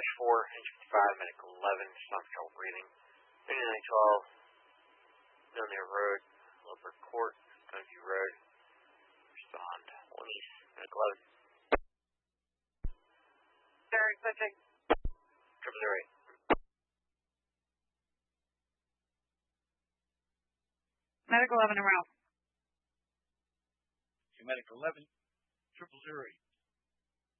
4, engine 5, medical 11, stop trouble breathing. 3912, Millionaire Road, Lower Court, Gunview Road. Respond. 1 East, medical 11. Derek, switching. 008. Medical 11 around. Medical 11, 008.